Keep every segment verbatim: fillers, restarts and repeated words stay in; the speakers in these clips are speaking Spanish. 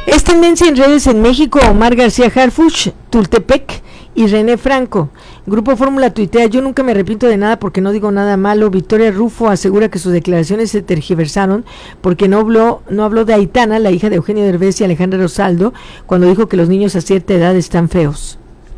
Es tendencia en redes en México Omar García Harfuch, Tultepec y René Franco. Grupo Fórmula tuitea, yo nunca me arrepiento de nada porque no digo nada malo. Victoria Rufo asegura que sus declaraciones se tergiversaron porque no habló, no habló de Aitana, la hija de Eugenio Derbez y Alejandra Rosaldo, cuando dijo que los niños a cierta edad están feos.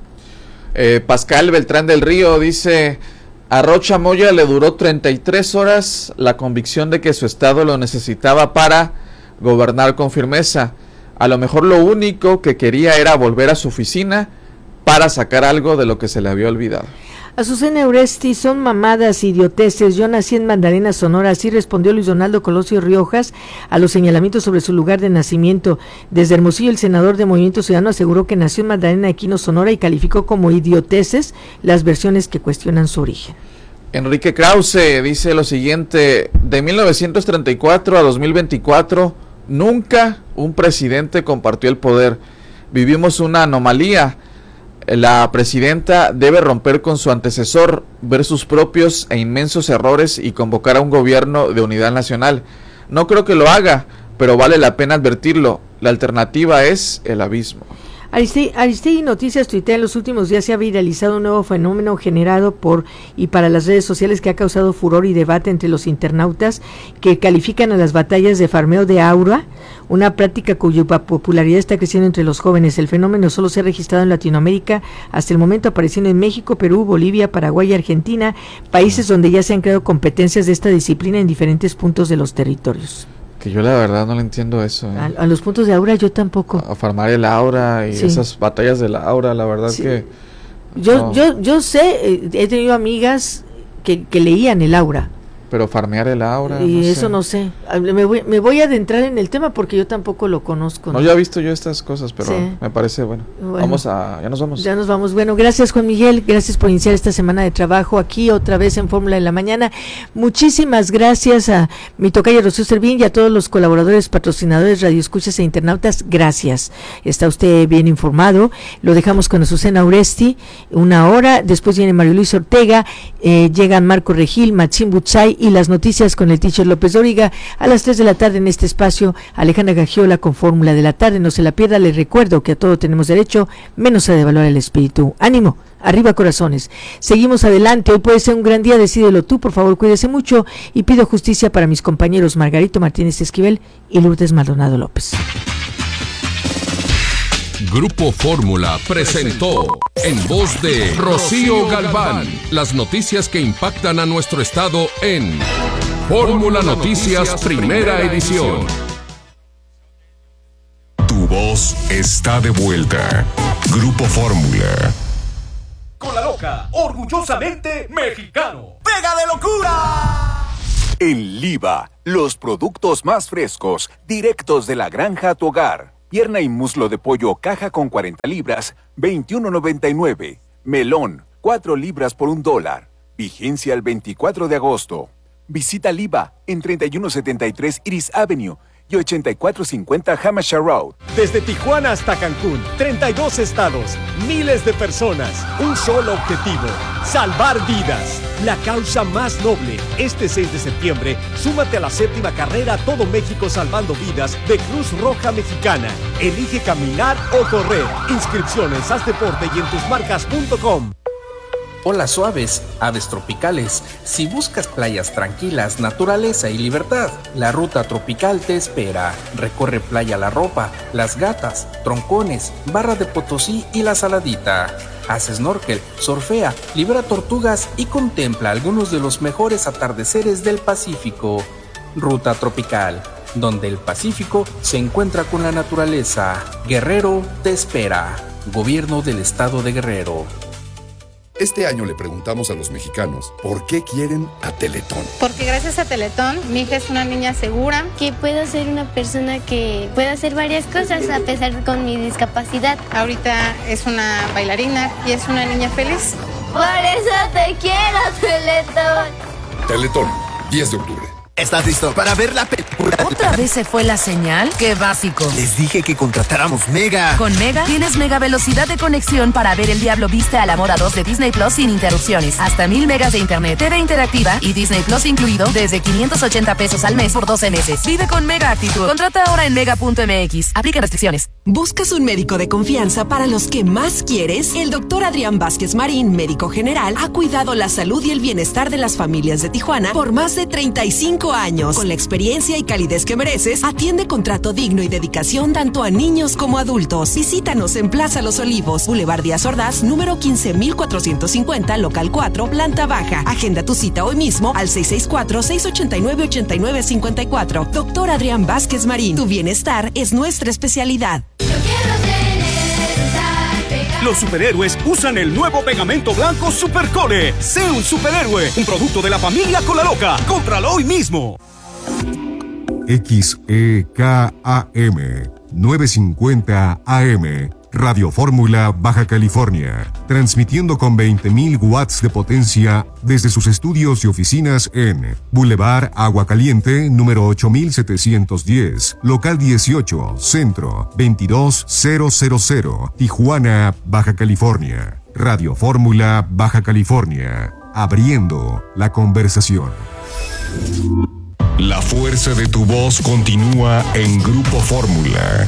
Eh, Pascal Beltrán del Río dice, a Rocha Moya le duró treinta y tres horas la convicción de que su estado lo necesitaba para gobernar con firmeza. A lo mejor lo único que quería era volver a su oficina para sacar algo de lo que se le había olvidado. Azucena Uresti, son mamadas, idioteces. Yo nací en Magdalena, Sonora. Así respondió Luis Donaldo Colosio Riojas a los señalamientos sobre su lugar de nacimiento. Desde Hermosillo, el senador de Movimiento Ciudadano aseguró que nació en Magdalena de Quino, Sonora, y calificó como idioteces las versiones que cuestionan su origen. Enrique Krause dice lo siguiente, de mil novecientos treinta y cuatro a dos mil veinticuatro, nunca un presidente compartió el poder. Vivimos una anomalía. La presidenta debe romper con su antecesor, ver sus propios e inmensos errores y convocar a un gobierno de unidad nacional. No creo que lo haga, pero vale la pena advertirlo. La alternativa es el abismo. Aristegui, Aristegui Noticias tuitea, en los últimos días se ha viralizado un nuevo fenómeno generado por y para las redes sociales que ha causado furor y debate entre los internautas que califican a las batallas de farmeo de aura, una práctica cuya popularidad está creciendo entre los jóvenes. El fenómeno solo se ha registrado en Latinoamérica, hasta el momento apareciendo en México, Perú, Bolivia, Paraguay y Argentina, países donde ya se han creado competencias de esta disciplina en diferentes puntos de los territorios. Que yo la verdad no le entiendo eso. ¿eh? A, a los puntos de aura yo tampoco. A, a farmar el aura y sí. Esas batallas de la aura, la verdad sí. que... Yo, no. yo, yo sé, he tenido amigas que, que leían el aura. Pero farmear el aura... Y no eso sé. no sé. Me voy, me voy a adentrar en el tema porque yo tampoco lo conozco. No, ¿no? ya he visto yo estas cosas, pero sí. me parece bueno. bueno. Vamos a... Ya nos vamos. Ya nos vamos. Bueno, gracias Juan Miguel. Gracias por iniciar esta semana de trabajo aquí otra vez en Fórmula en la Mañana. Muchísimas gracias a mi tocaya Rocío Servín y a todos los colaboradores, patrocinadores, radioescuchas e internautas. Gracias. Está usted bien informado. Lo dejamos con Azucena Uresti una hora. Después viene Mario Luis Ortega. Eh, llegan Marco Regil, Machín Butzai y las noticias con el teacher López Dóriga a las tres de la tarde en este espacio. Alejandra Gagiola con Fórmula de la Tarde. No se la pierda. Les recuerdo que a todo tenemos derecho, menos a devaluar el espíritu. Ánimo, arriba corazones. Seguimos adelante. Hoy puede ser un gran día. Decídelo tú. Por favor, cuídese mucho y pido justicia para mis compañeros Margarito Martínez Esquivel y Lourdes Maldonado López. Grupo Fórmula presentó en voz de Rocío Galván las noticias que impactan a nuestro estado en Fórmula Noticias Primera Edición. Tu voz está de vuelta. Grupo Fórmula. Con la loca, orgullosamente mexicano. ¡Pega de locura! En Liva, los productos más frescos, directos de la granja a tu hogar. Pierna y muslo de pollo caja con cuarenta libras, veintiuno noventa y nueve. Melón, cuatro libras por un dólar. Vigencia el veinticuatro de agosto. Visita Liva en treinta y uno setenta y tres Iris Avenue y ochenta y cuatro cincuenta Hamasha Road. Desde Tijuana hasta Cancún, treinta y dos estados, miles de personas, un solo objetivo, salvar vidas. La causa más noble. Este seis de septiembre, súmate a la séptima carrera Todo México Salvando Vidas de Cruz Roja Mexicana. Elige caminar o correr. Inscripciones, haz deporte y en tus marcas punto com. Olas suaves, aves tropicales. Si buscas playas tranquilas, naturaleza y libertad, la ruta tropical te espera. Recorre Playa La Ropa, Las Gatas, Troncones, Barra de Potosí y La Saladita. Haz snorkel, surfea, libera tortugas y contempla algunos de los mejores atardeceres del Pacífico. Ruta tropical, donde el Pacífico se encuentra con la naturaleza. Guerrero te espera. Gobierno del Estado de Guerrero. Este año le preguntamos a los mexicanos por qué quieren a Teletón. Porque gracias a Teletón, mi hija es una niña segura. Que puedo ser una persona que pueda hacer varias cosas a pesar de con mi discapacidad. Ahorita es una bailarina y es una niña feliz. Por eso te quiero, Teletón. Teletón, diez de octubre. ¿Estás listo para ver la película? ¿Otra vez se fue la señal? ¡Qué básico! Les dije que contratáramos Mega. Con Mega tienes mega velocidad de conexión para ver El Diablo Viste al Amor a dos de Disney Plus sin interrupciones. Hasta mil megas de internet, T V interactiva y Disney Plus incluido desde quinientos ochenta pesos al mes por doce meses. Vive con Mega Actitud. Contrata ahora en mega punto m x. Aplica restricciones. ¿Buscas un médico de confianza para los que más quieres? El doctor Adrián Vázquez Marín, médico general, ha cuidado la salud y el bienestar de las familias de Tijuana por más de treinta y cinco años. Con la experiencia y calidez que mereces, atiende con trato digno y dedicación tanto a niños como adultos. Visítanos en Plaza Los Olivos, Boulevard Díaz Ordaz, número quince mil cuatrocientos cincuenta, local cuatro, planta baja. Agenda tu cita hoy mismo al seis seis cuatro, seis ocho nueve, ocho nueve cinco cuatro. Doctor Adrián Vázquez Marín, tu bienestar es nuestra especialidad. Los superhéroes usan el nuevo pegamento blanco Supercole. Sé un superhéroe, un producto de la familia Cola Loca. Cómpralo hoy mismo. X E K A M novecientos cincuenta A M Radio Fórmula Baja California, transmitiendo con veinte mil watts de potencia desde sus estudios y oficinas en Boulevard Agua Caliente, número ocho mil setecientos diez, local dieciocho, centro, veintidós mil, Tijuana, Baja California. Radio Fórmula Baja California, abriendo la conversación. La fuerza de tu voz continúa en Grupo Fórmula.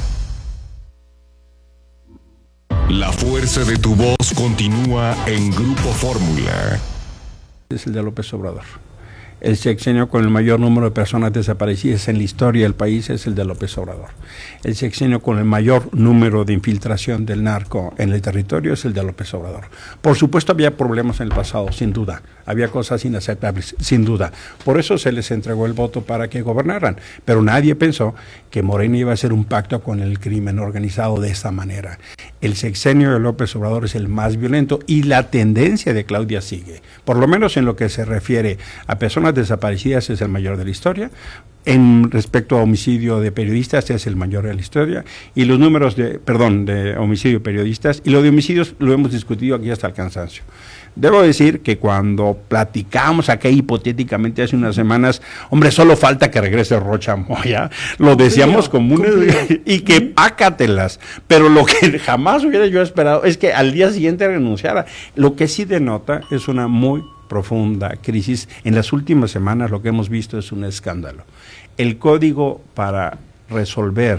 La fuerza de tu voz continúa en Grupo Fórmula. Es el de López Obrador. El sexenio con el mayor número de personas desaparecidas en la historia del país es el de López Obrador. El sexenio con el mayor número de infiltración del narco en el territorio es el de López Obrador. Por supuesto había problemas en el pasado, sin duda. Había cosas inaceptables, sin duda. Por eso se les entregó el voto para que gobernaran. Pero nadie pensó que Morena iba a hacer un pacto con el crimen organizado de esta manera. El sexenio de López Obrador es el más violento y la tendencia de Claudia sigue. Por lo menos en lo que se refiere a personas desaparecidas es el mayor de la historia. En respecto a homicidio de periodistas es el mayor de la historia, y los números de, perdón, de homicidio de periodistas, y lo de homicidios lo hemos discutido aquí hasta el cansancio. Debo decir que cuando platicamos aquí hipotéticamente hace unas semanas, hombre, solo falta que regrese Rocha Moya, lo decíamos como un y que pácatelas, pero lo que jamás hubiera yo esperado es que al día siguiente renunciara. Lo que sí denota es una muy profunda crisis. En las últimas semanas lo que hemos visto es un escándalo. El código para resolver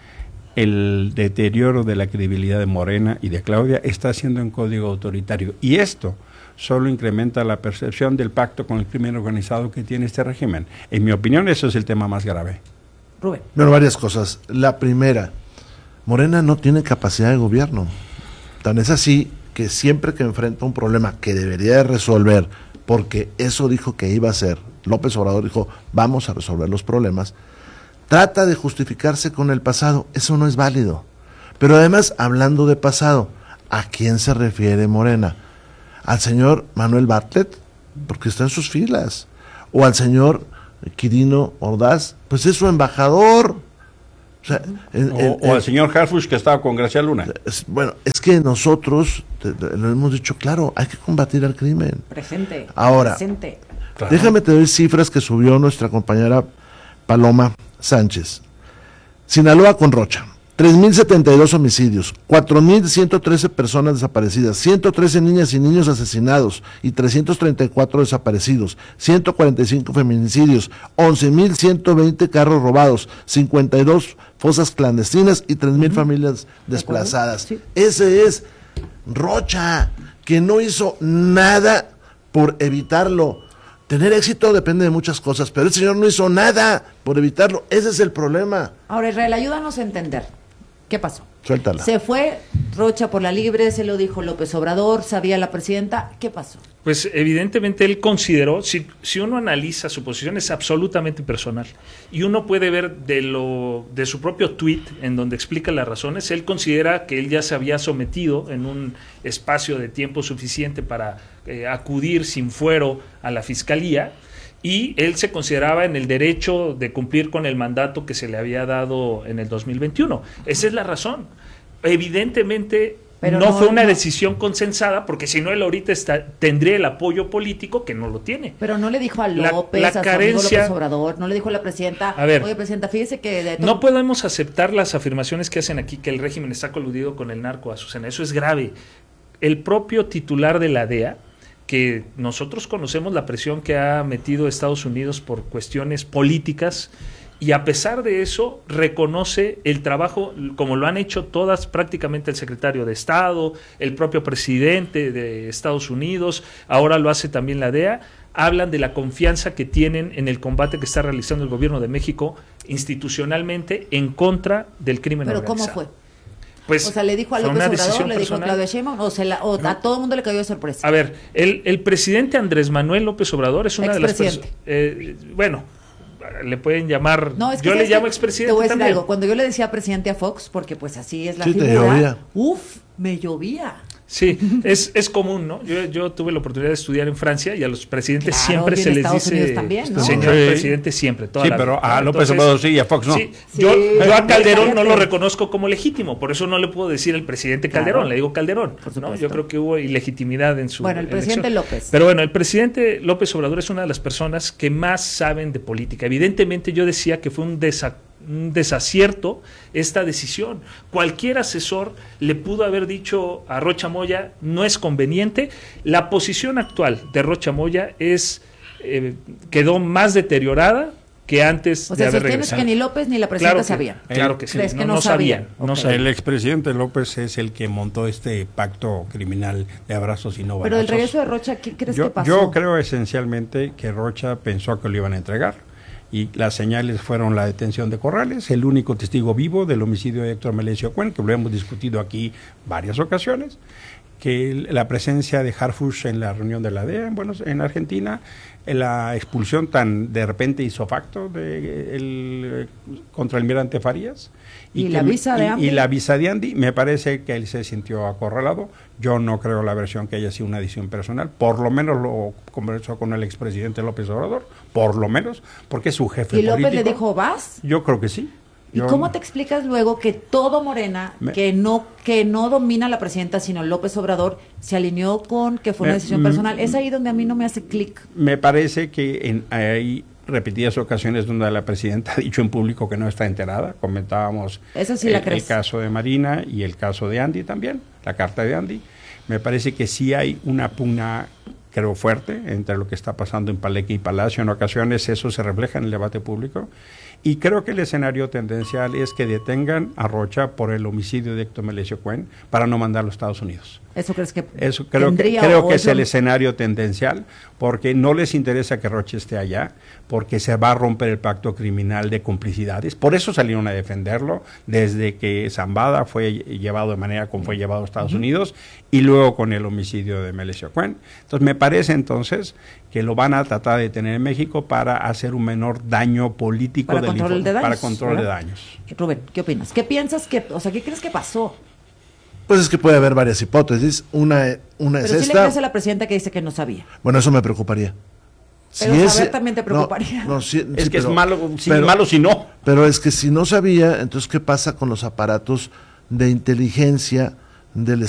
el deterioro de la credibilidad de Morena y de Claudia está siendo un código autoritario, y esto solo incrementa la percepción del pacto con el crimen organizado que tiene este régimen. En mi opinión, eso es el tema más grave. Rubén. Bueno, varias cosas. La primera, Morena no tiene capacidad de gobierno. Tan es así que siempre que enfrenta un problema que debería de resolver, porque eso dijo que iba a hacer, López Obrador dijo, vamos a resolver los problemas, trata de justificarse con el pasado. Eso no es válido. Pero además, hablando de pasado, ¿a quién se refiere Morena? ¿Al señor Manuel Bartlett? Porque está en sus filas. ¿O al señor Quirino Ordaz? Pues es su embajador. O, sea, en, o, en, o al señor Harfuch, que estaba con Gracia Luna. Es, bueno, es que nosotros te, te, lo hemos dicho claro, hay que combatir al crimen. Presente. Ahora, presente. Claro. Déjame te doy cifras que subió nuestra compañera Paloma Sánchez. Sinaloa con Rocha, tres mil setenta y dos homicidios, cuatro mil ciento trece personas desaparecidas, ciento trece niñas y niños asesinados y trescientos treinta y cuatro desaparecidos, ciento cuarenta y cinco feminicidios, once mil ciento veinte carros robados, cincuenta y dos fosas clandestinas y tres mil uh-huh. familias desplazadas. Sí. Ese es Rocha, que no hizo nada por evitarlo. Tener éxito depende de muchas cosas, pero el señor no hizo nada por evitarlo. Ese es el problema. Ahora, Israel, ayúdanos a entender. ¿Qué pasó? Suéltala. Se fue Rocha por la libre, se lo dijo López Obrador, sabía la presidenta. ¿Qué pasó? Pues evidentemente él consideró, si, si uno analiza su posición es absolutamente personal, y uno puede ver de lo de su propio tuit en donde explica las razones, él considera que él ya se había sometido en un espacio de tiempo suficiente para eh, acudir sin fuero a la fiscalía, y él se consideraba en el derecho de cumplir con el mandato que se le había dado en el dos mil veintiuno. Esa es la razón. Evidentemente no, no fue una no. decisión consensada, porque si no él ahorita está, tendría el apoyo político que no lo tiene. Pero no le dijo a López, la, la a carencia, su amigo López Obrador, no le dijo a la presidenta, a ver, oye, presidenta, fíjese que... De no podemos aceptar las afirmaciones que hacen aquí que el régimen está coludido con el narco, Azucena, eso es grave. El propio titular de la D E A, que nosotros conocemos la presión que ha metido Estados Unidos por cuestiones políticas, y a pesar de eso reconoce el trabajo, como lo han hecho todas, prácticamente el secretario de Estado, el propio presidente de Estados Unidos, ahora lo hace también la D E A, hablan de la confianza que tienen en el combate que está realizando el gobierno de México institucionalmente en contra del crimen ¿Pero organizado. ¿Cómo fue? Pues, o sea, le dijo a López Obrador, le dijo a Claudia Sheinbaum, o, se la, o no. a todo el mundo le cayó de sorpresa. A ver, el, el presidente Andrés Manuel López Obrador es una de las personas, eh, bueno, le pueden llamar, no, es que yo le llamo que, expresidente te voy a decir también. algo, cuando yo le decía presidente a Fox, porque pues así es la sí, figura, uf, me llovía. Sí, es, es común, ¿no? Yo, yo tuve la oportunidad de estudiar en Francia y a los presidentes claro, siempre se les Estados dice Unidos también, ¿no? señor sí. presidente siempre. Toda sí, la pero vida. a López Obrador sí y a Fox no. Sí, sí, yo, yo a Calderón no lo reconozco como legítimo, por eso no le puedo decir el presidente Calderón, claro. le digo Calderón. ¿no? Yo creo que hubo ilegitimidad en su Bueno, el elección. presidente López. Pero bueno, el presidente López Obrador es una de las personas que más saben de política. Evidentemente yo decía que fue un desacierto un desacierto esta decisión. Cualquier asesor le pudo haber dicho a Rocha Moya, no es conveniente. La posición actual de Rocha Moya es eh, quedó más deteriorada que antes o sea, de haber sostienes regresado. que ni López ni la presidenta claro que, sabían. Claro que sí. ¿Crees no, que no, no sabían? sabían? No okay. sabían. El expresidente López es el que montó este pacto criminal de abrazos y no balazos. Pero el regreso de Rocha, ¿qué crees yo, que pasó? Yo creo esencialmente que Rocha pensó que lo iban a entregar. Y las señales fueron la detención de Corrales, el único testigo vivo del homicidio de Héctor Melesio Cuen, que lo hemos discutido aquí varias ocasiones, que la presencia de Harfuch en la reunión de la D E A en, Buenos, en Argentina, la expulsión tan de repente hizo facto de el contraalmirante Farías, y, y la que, visa de Andy. Y, y la visa de Andy, me parece que él se sintió acorralado. Yo no creo la versión que haya sido una decisión personal, por lo menos lo conversó con el expresidente López Obrador, por lo menos, porque es su jefe ¿Y López político. le dijo, vas? Yo creo que sí. ¿Y Yo, cómo te explicas luego que todo Morena, me, que no que no domina la presidenta, sino López Obrador, se alineó con que fue una me, decisión personal? Es ahí donde a mí no me hace clic. Me parece que en, hay repetidas ocasiones donde la presidenta ha dicho en público que no está enterada. Comentábamos Eso sí el, la crees. el caso de Marina y el caso de Andy también, la carta de Andy. Me parece que sí hay una pugna, creo, fuerte entre lo que está pasando en Palenque y Palacio. En ocasiones eso se refleja en el debate público. Y creo que el escenario tendencial es que detengan a Rocha por el homicidio de Héctor Melesio Cuen para no mandarlo a Estados Unidos. ¿Eso crees que Eso creo que, creo que es el escenario tendencial, porque no les interesa que Rocha esté allá, porque se va a romper el pacto criminal de complicidades. Por eso salieron a defenderlo, desde que Zambada fue llevado de manera como fue llevado a Estados uh-huh. Unidos, y luego con el homicidio de Melesio Cuen. Entonces me parece entonces que lo van a tratar de tener en México para hacer un menor daño político para del control de daños, para control ¿verdad? de daños. Rubén, ¿qué opinas? ¿Qué piensas que, o sea, qué crees que pasó? Pues es que puede haber varias hipótesis. Una, una es Pero sí esta. le crees a la presidenta que dice que no sabía. Bueno, eso me preocuparía. Pero si saber es, también te preocuparía. No, no, sí, es sí, que pero, es malo, sí, pero, malo si no. Pero es que si no sabía, entonces ¿qué pasa con los aparatos de inteligencia del